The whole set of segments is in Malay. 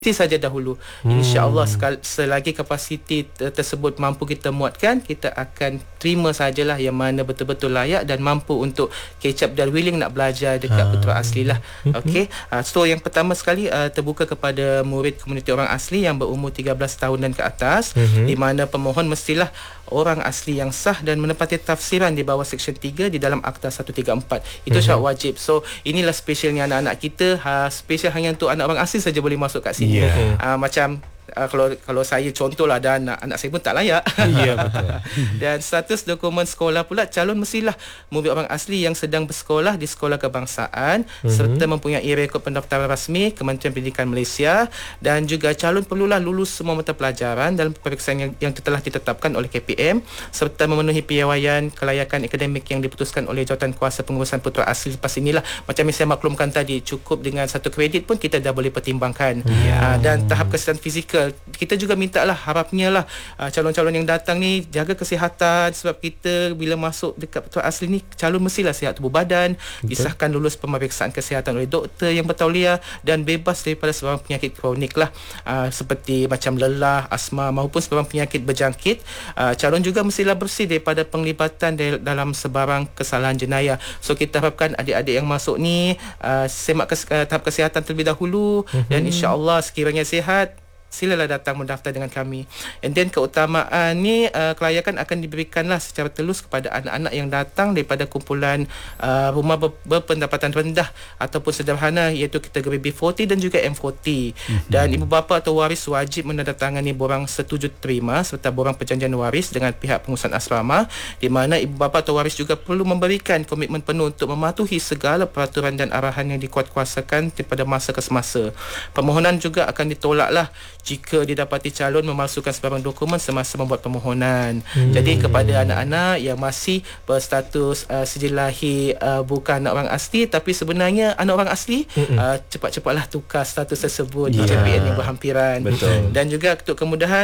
saja dahulu. InsyaAllah selagi kapasiti tersebut mampu kita muatkan, kita akan terima sajalah yang mana betul-betul layak dan mampu untuk catch up dan willing nak belajar dekat Putra Asli lah. Okey. So yang pertama sekali terbuka kepada murid komuniti orang asli yang berumur 13 tahun dan ke atas, di mana pemohon mestilah orang asli yang sah dan menepati tafsiran di bawah Seksyen 3 di dalam Akta 134. Itu syarat wajib. So inilah spesialnya anak-anak kita, spesial hanya untuk anak orang asli saja boleh masuk kat sini. Macam kalau saya contohlah, dan anak saya pun tak layak. Ya, betul. Dan status dokumen sekolah pula, calon mestilah murid orang asli yang sedang bersekolah di sekolah kebangsaan serta mempunyai rekod pendaftaran rasmi Kementerian Pendidikan Malaysia, dan juga calon perlulah lulus semua mata pelajaran dalam peperiksaan yang telah ditetapkan oleh KPM serta memenuhi piawaian kelayakan akademik yang diputuskan oleh Jawatan Kuasa Pengurusan Putra Asli. Lepas inilah, macam yang saya maklumkan tadi, cukup dengan 1 kredit pun kita dah boleh pertimbangkan. Dan tahap kesihatan fizikal kita juga minta lah, harapnya lah calon-calon yang datang ni jaga kesihatan, sebab kita bila masuk dekat Putra Asli ni calon mestilah sihat tubuh badan, disahkan lulus pemeriksaan kesihatan oleh doktor yang bertauliah dan bebas daripada sebarang penyakit kronik lah, seperti macam lelah, asma maupun sebarang penyakit berjangkit. Calon juga mestilah bersih daripada penglibatan dalam sebarang kesalahan jenayah. So kita harapkan adik-adik yang masuk ni semak tahap kesihatan terlebih dahulu, dan insya-Allah sekiranya sihat, silalah datang mendaftar dengan kami. And then keutamaan ni kelayakan akan diberikanlah secara telus kepada anak-anak yang datang daripada kumpulan rumah berpendapatan rendah ataupun sederhana, iaitu kategori B40 dan juga M40. Dan ibu bapa atau waris wajib menandatangani borang setuju terima serta borang perjanjian waris dengan pihak pengurusan asrama, di mana ibu bapa atau waris juga perlu memberikan komitmen penuh untuk mematuhi segala peraturan dan arahan yang dikuatkuasakan pada masa ke semasa. Permohonan juga akan ditolaklah jika didapati calon memalsukan sebarang dokumen semasa membuat permohonan. Jadi kepada anak-anak yang masih berstatus sijil lahir bukan anak orang asli tapi sebenarnya anak orang asli, cepat-cepatlah tukar status tersebut di KPN yang berhampiran. Dan juga untuk kemudahan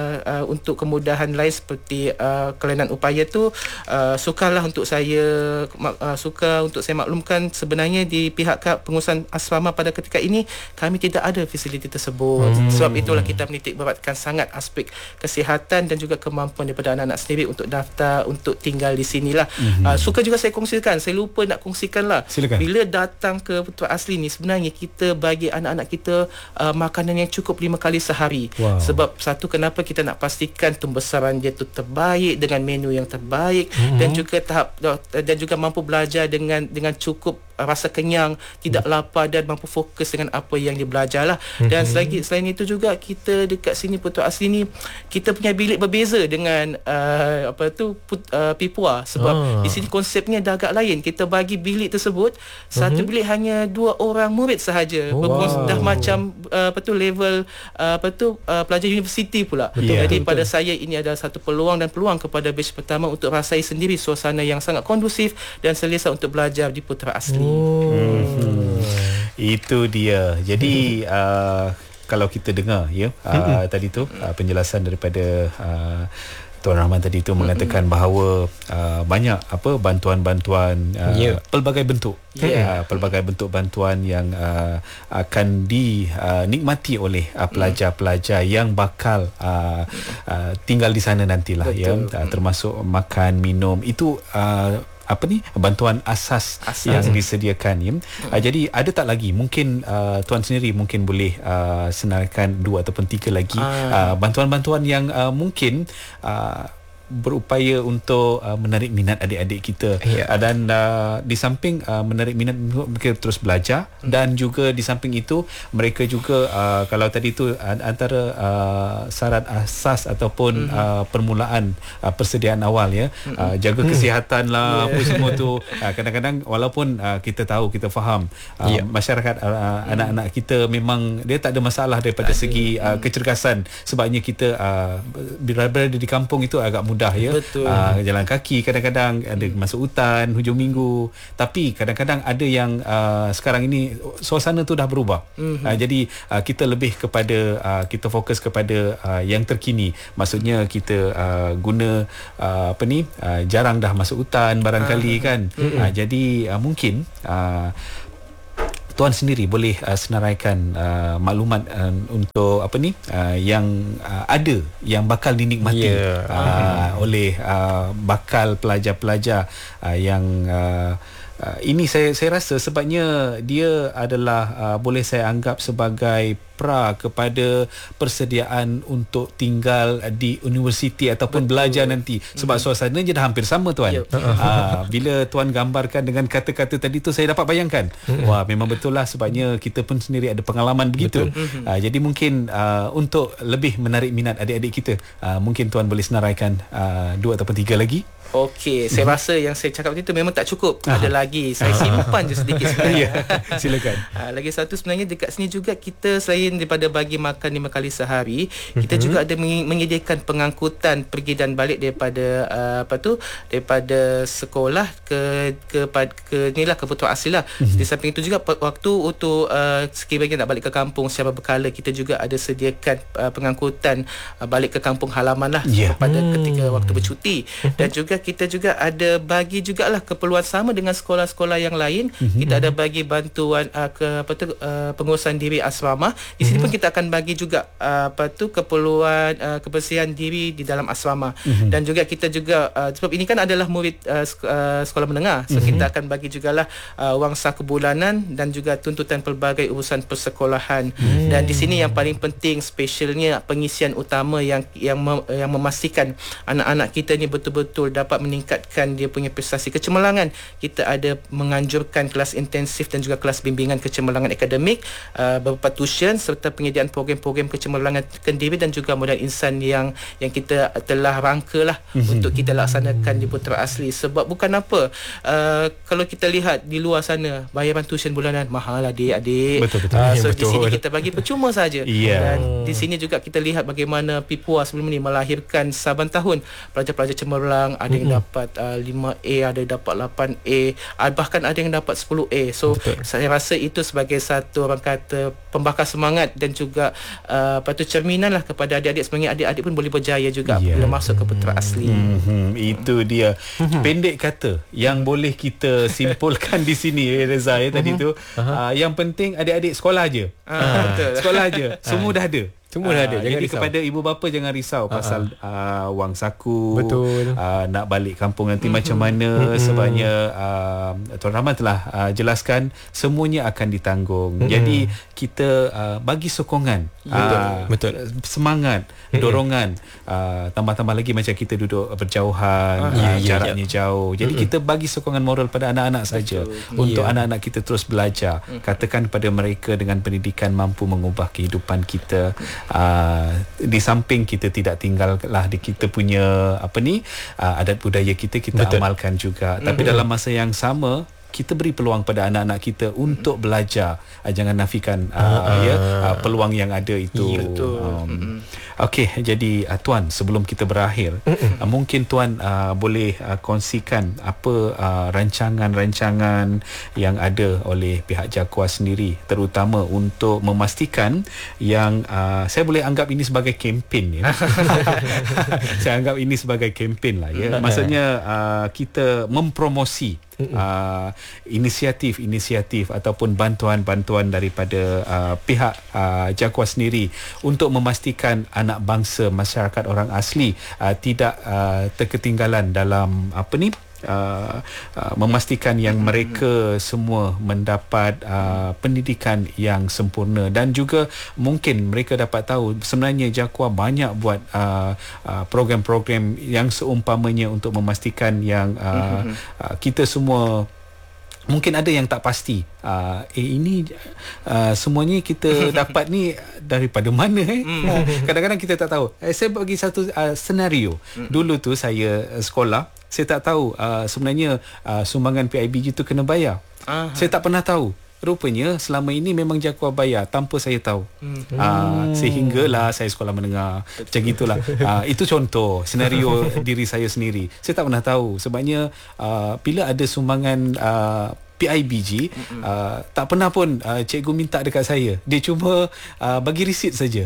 lain seperti kelainan upaya tu, sukarlah untuk saya maklumkan, sebenarnya di pihak pengurusan asrama pada ketika ini kami tidak ada fasiliti tersebut. Sebab itulah kita menitik beratkan sangat aspek kesihatan dan juga kemampuan daripada anak-anak sendiri untuk daftar, untuk tinggal di sinilah. Suka juga saya kongsikan, saya lupa nak kongsikan lah. Silakan. Bila datang ke Putra Asli ni, sebenarnya kita bagi anak-anak kita makanan yang cukup 5 kali sehari. Sebab satu, kenapa kita nak pastikan pembesaran dia tu terbaik dengan menu yang terbaik, dan juga mampu belajar dengan cukup rasa kenyang, tidak lapar dan mampu fokus dengan apa yang dia belajar lah. Dan selain itu juga kita dekat sini Putra Asli ni, kita punya bilik berbeza dengan Pipua, sebab di sini konsepnya dah agak lain. Kita bagi bilik tersebut, satu bilik hanya 2 orang murid sahaja. Dah macam level pelajar universiti pula. Jadi pada saya ini adalah satu peluang kepada batch pertama untuk rasai sendiri suasana yang sangat kondusif dan selesa untuk belajar di Putra Asli. Itu dia. Jadi kalau kita dengar tadi tu penjelasan daripada Tuan Rahman tadi tu mengatakan bahawa banyak bantuan-bantuan pelbagai bentuk, pelbagai bentuk bantuan yang akan dinikmati oleh pelajar-pelajar yang bakal tinggal di sana nantilah. Termasuk makan, minum, itu bantuan asas yang disediakan. Jadi ada tak lagi, mungkin tuan sendiri mungkin boleh senaraikan 2 ataupun 3 lagi bantuan-bantuan yang mungkin berupaya untuk menarik minat adik-adik kita, dan di samping menarik minat mereka terus belajar, dan juga di samping itu mereka juga kalau tadi tu antara syarat asas ataupun permulaan persediaan awal jaga kesihatan lah, apa semua tu. Kadang-kadang walaupun kita tahu, kita faham masyarakat anak-anak kita memang dia tak ada masalah daripada segi kecergasan, sebabnya kita berada di kampung itu agak mudah jalan kaki, kadang-kadang ada masuk hutan hujung minggu, tapi kadang-kadang ada yang sekarang ini suasana tu dah berubah. Jadi kita lebih kepada kita fokus kepada yang terkini, maksudnya kita guna jarang dah masuk hutan barangkali kan. Jadi mungkin tuan sendiri boleh senaraikan maklumat untuk apa ni yang ada yang bakal dinikmati oleh bakal pelajar-pelajar yang ini saya rasa sebabnya dia adalah boleh saya anggap sebagai pra kepada persediaan untuk tinggal di universiti ataupun belajar nanti, sebab suasananya dah hampir sama tuan. Bila tuan gambarkan dengan kata-kata tadi tu, saya dapat bayangkan wah, memang betul lah, sebabnya kita pun sendiri ada pengalaman begitu. Jadi mungkin untuk lebih menarik minat adik-adik kita, mungkin tuan boleh senaraikan 2 ataupun 3 lagi. Okey, saya rasa yang saya cakap tadi tu memang tak cukup. Ada lagi, saya simpan je sedikit sebenarnya. Silakan. Lagi satu sebenarnya, dekat sini juga kita selain daripada bagi makan 5 kali sehari, kita juga ada menyediakan pengangkutan pergi dan balik daripada daripada sekolah ke inilah ke Putra Asli lah. Di samping itu juga waktu untuk sekiranya nak balik ke kampung secara berkala, kita juga ada sediakan pengangkutan balik ke kampung halaman lah pada ketika waktu bercuti. Dan juga kita juga ada bagi jugalah keperluan sama dengan sekolah-sekolah yang lain. Kita ada bagi bantuan pengurusan diri asrama. Di sini pun kita akan bagi juga keperluan kebersihan diri di dalam asrama. Dan juga kita juga sebab ini kan adalah murid sekolah menengah, so kita akan bagi jugalah wang saku bulanan dan juga tuntutan pelbagai urusan persekolahan. Dan di sini yang paling penting specialnya pengisian utama yang memastikan anak-anak kita ni betul-betul dapat meningkatkan dia punya prestasi kecemerlangan. Kita ada menganjurkan kelas intensif dan juga kelas bimbingan kecemerlangan akademik, beberapa tuition serta penyediaan program-program kecemerlangan diri dan juga modal insan yang kita telah rangkalah untuk kita laksanakan di Putra Asli. Sebab bukan apa, kalau kita lihat di luar sana bayaran tuition bulanan mahal adik-adik. Betul. So di sini kita bagi percuma saja. Dan di sini juga kita lihat bagaimana Pipua sebelum ini melahirkan saban tahun pelajar-pelajar cemerlang, ada yang dapat 5A, ada yang dapat 8A, bahkan ada yang dapat 10A. So saya rasa itu sebagai satu, orang kata, pembakar semangat dan juga cerminan lah kepada adik-adik. Sebenarnya adik-adik pun boleh berjaya juga bila masuk ke Putra Asli. Itu dia. Pendek kata yang boleh kita simpulkan di sini, Reza, tadi tu, yang penting adik-adik sekolah aje. Sekolah aje. Semua dah ada. Semua dah ada. Jadi risau. Kepada ibu bapa jangan risau pasal wang saku, nak balik kampung nanti macam mana. Sebabnya Tuan Rahman telah jelaskan semuanya akan ditanggung. Jadi kita bagi sokongan, betul. semangat, dorongan, tambah-tambah lagi macam kita duduk berjauhan, jaraknya jauh. Jadi kita bagi sokongan moral pada anak-anak saja untuk anak-anak kita terus belajar. Katakan kepada mereka dengan pendidikan mampu mengubah kehidupan kita. Di samping kita tidak tinggallah di kita punya adat budaya kita amalkan juga. Tapi dalam masa yang sama kita beri peluang pada anak-anak kita untuk belajar. Jangan nafikan peluang yang ada itu. Okey, jadi Tuan, sebelum kita berakhir, mungkin Tuan boleh kongsikan apa rancangan-rancangan yang ada oleh pihak JAKUA sendiri, terutama untuk memastikan yang saya boleh anggap ini sebagai kempen saya anggap ini sebagai kempen lah maksudnya kita mempromosi inisiatif ataupun bantuan-bantuan daripada pihak JAKUA sendiri untuk memastikan anak bangsa masyarakat orang asli tidak terketinggalan dalam memastikan yang mereka semua mendapat pendidikan yang sempurna. Dan juga mungkin mereka dapat tahu sebenarnya JAKUA banyak buat program-program yang seumpamanya untuk memastikan yang kita semua mungkin ada yang tak pasti. Ini semuanya kita dapat ni daripada mana kadang-kadang kita tak tahu. Saya bagi satu senario. Dulu tu saya sekolah, saya tak tahu sebenarnya sumbangan PIBG tu kena bayar. Saya tak pernah tahu. Rupanya selama ini memang JAKUA bayar tanpa saya tahu. Sehinggalah saya sekolah menengah. Macam gitulah. Itu contoh senario diri saya sendiri. Saya tak pernah tahu. Sebabnya bila ada sumbangan PIBG, tak pernah pun cikgu minta dekat saya. Dia cuma bagi resit saja.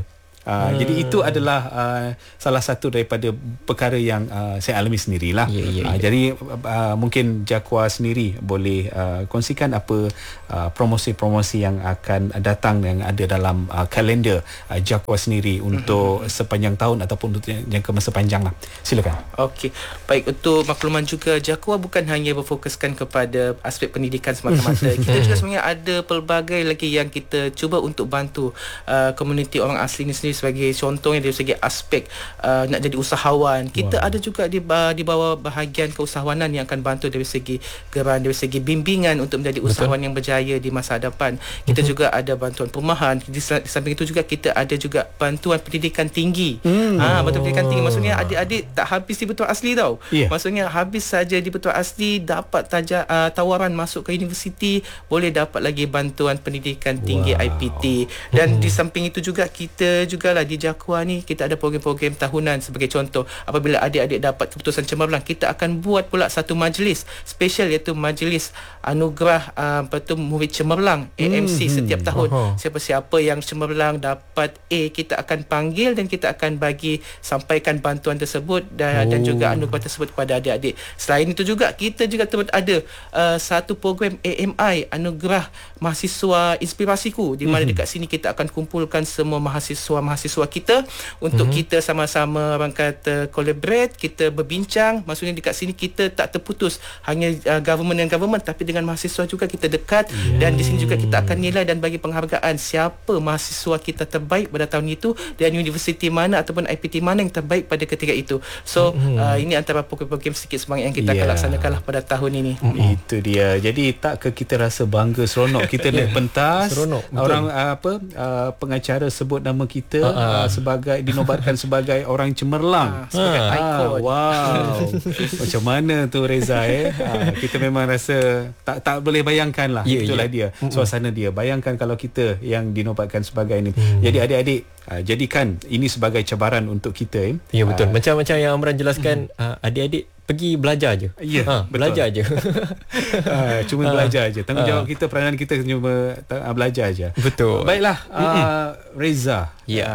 Jadi itu adalah salah satu daripada perkara yang saya alami sendirilah. Jadi mungkin Jakwa sendiri boleh kongsikan apa promosi-promosi yang akan datang yang ada dalam kalender Jakwa sendiri untuk sepanjang tahun ataupun untuk jangka masa panjang lah. Silakan. Okey, baik, untuk makluman juga, Jakwa bukan hanya berfokuskan kepada aspek pendidikan semata-mata. Kita juga sebenarnya ada pelbagai lagi yang kita cuba untuk bantu komuniti orang asli ni sendiri. Sebagai contohnya dari segi aspek nak jadi usahawan, kita ada juga di bawah bahagian keusahawanan yang akan bantu dari segi geran, dari segi bimbingan untuk menjadi usahawan yang berjaya di masa hadapan. Kita juga ada bantuan perumahan. Di samping itu juga kita ada juga bantuan pendidikan tinggi. Bantuan pendidikan tinggi maksudnya adik-adik tak habis di Betoa Asli tau. Maksudnya habis saja di Betoa Asli dapat tawaran masuk ke universiti, boleh dapat lagi bantuan pendidikan tinggi IPT. Dan di samping itu juga kita jugalah di Jakwa ni kita ada program-program tahunan. Sebagai contoh, apabila adik-adik dapat keputusan cemerlang, kita akan buat pula satu majlis special, iaitu majlis anugerah murid cemerlang AMC setiap tahun. Siapa-siapa yang cemerlang dapat A, kita akan panggil dan kita akan sampaikan bantuan tersebut dan juga anugerah tersebut kepada adik-adik. Selain itu juga kita juga ada satu program AMI, Anugerah Mahasiswa Inspirasiku, di mana dekat sini kita akan kumpulkan semua mahasiswa kita untuk kita sama-sama orang kata collaborate, kita berbincang. Maksudnya dekat sini kita tak terputus hanya government dan government, tapi dengan mahasiswa juga kita dekat. Dan di sini juga kita akan nilai dan bagi penghargaan siapa mahasiswa kita terbaik pada tahun itu dan universiti mana ataupun IPT mana yang terbaik pada ketika itu. So ini antara program-program sedikit sebanyak yang kita akan laksanakanlah pada tahun ini. Itu dia. Jadi tak ke kita rasa bangga, seronok kita naik pentas, orang pengacara sebut nama kita sebagai dinobatkan sebagai orang cemerlang, sebagai ikon. Wow. Macam mana tu Reza kita memang rasa tak boleh bayangkan lah. Itulah dia suasana dia. Bayangkan kalau kita yang dinobatkan sebagai ini. Jadi adik-adik, jadikan ini sebagai cabaran untuk kita. Ya, betul. Macam yang Amran jelaskan, adik-adik pergi belajar je. Belajar je. Cuma belajar je. Tanggungjawab kita, peranan kita cuma belajar je. Betul. Baiklah, Reza.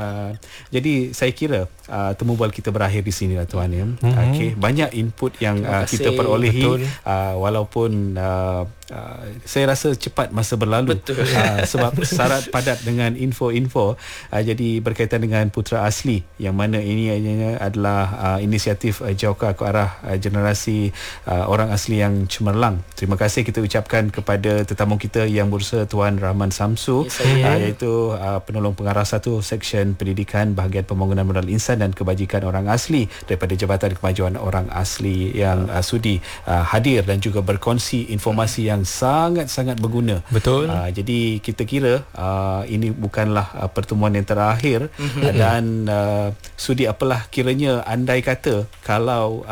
Jadi saya kira temu bual kita berakhir di sini lah tuan. Okay. Banyak input yang kita perolehi, walaupun saya rasa cepat masa berlalu. Sebab syarat padat dengan info-info. Jadi berkaitan dengan Putra Asli, yang mana ini adalah inisiatif Jauka ke arah generasi orang asli yang cemerlang. Terima kasih kita ucapkan kepada tetamu kita yang berusaha, Tuan Rahman Samsu, iaitu penolong pengarah 1 Seksyen Pendidikan Bahagian Pembangunan Modal Insan dan Kebajikan Orang Asli daripada Jabatan Kemajuan Orang Asli yang sudi hadir dan juga berkongsi informasi yang sangat-sangat berguna. Betul. Jadi kita kira ini bukanlah pertemuan yang terakhir, dan sudi apalah kiranya andai kata kalau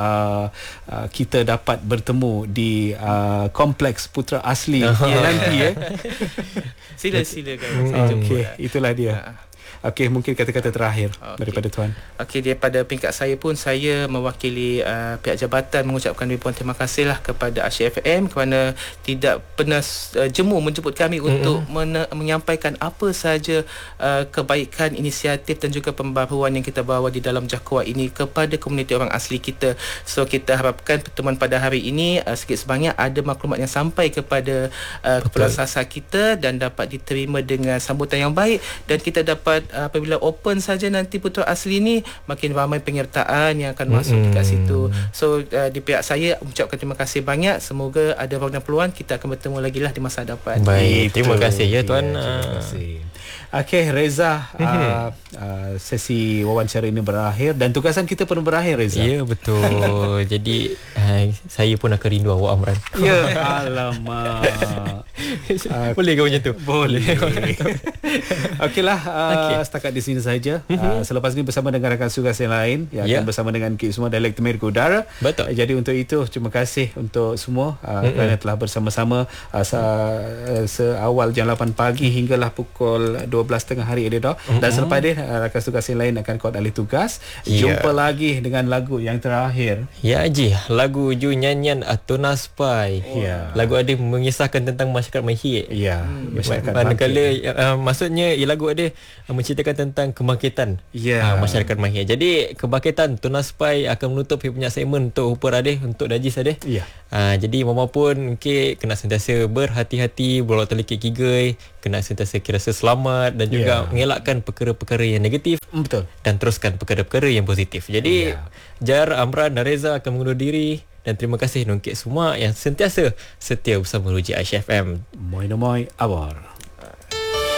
kita dapat bertemu di Kompleks Putra Asli nanti. Silakan. Itulah dia. Okey, mungkin kata-kata terakhir daripada tuan. Okey, daripada peringkat saya pun, saya mewakili pihak jabatan mengucapkan ribuan terima kasihlah kepada Asyik FM kerana tidak pernah jemu menjemput kami untuk menyampaikan apa saja kebaikan, inisiatif dan juga pembaharuan yang kita bawa di dalam Jakwa ini kepada komuniti orang asli kita. So kita harapkan pertemuan pada hari ini sikit sebanyak ada maklumat yang sampai kepada kepulauan Sasa kita dan dapat diterima dengan sambutan yang baik, dan kita dapat apabila open saja nanti Putra Asli ni, makin ramai penyertaan yang akan masuk dekat situ. So di pihak saya ucapkan terima kasih banyak. Semoga ada ruang dan peluang kita akan bertemu lagi lah di masa hadapan. Baik, terima kasih ya tuan. Terima kasih. Okey Reza, sesi wawancara ini berakhir dan tugasan kita pun berakhir, Reza. Ya, betul. Jadi saya pun akan rindu awak, Amran. Ya, alamak. Boleh ke macam tu? Boleh. Okeylah, setakat di sini saja. Selepas ini bersama dengan rakan tugas yang lain yang akan bersama dengan kita semua Dialek Temer ke Udara. Betul. Jadi untuk itu terima kasih untuk semua kerana telah bersama-sama seawal jam 8 pagi hinggalah pukul 12.30 hari ini dah. Dan selepas ini rakan tugas yang lain akan kuat alih tugas. Jumpa lagi dengan lagu yang terakhir. Ya Haji, lagu Ju Nyanyian Atuna Spai. Lagu ada mengisahkan tentang masyarakat masyarakat Mahir. Ya, masyarakat manakala maksudnya lagu dia menceritakan tentang kebangkitan masyarakat Mahir. Jadi kebangkitan Tunas Pai akan menutup punya segmen untuk Upur Adeh, untuk Dajis Adeh. Ya. Jadi mama pun kena sentiasa berhati-hati, berulang telikik gigai, kena sentiasa kira selamat dan juga mengelakkan perkara-perkara yang negatif. Betul. Dan teruskan perkara-perkara yang positif. Jadi Jar, Amran dan Reza akan mengundur diri. Dan terima kasih untuk semua yang sentiasa setia bersama Ruji Aisyah FM. Moi abar.